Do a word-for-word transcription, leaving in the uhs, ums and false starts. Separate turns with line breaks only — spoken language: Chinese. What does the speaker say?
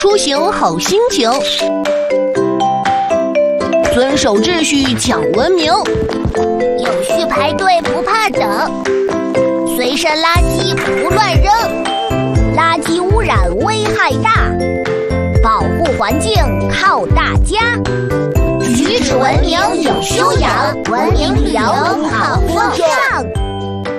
出行好心情，遵守秩序讲文明，
有序排队不怕等，随身垃圾不乱扔，垃圾污染危害大，保护环境靠大家。举止文明有修养，文明旅游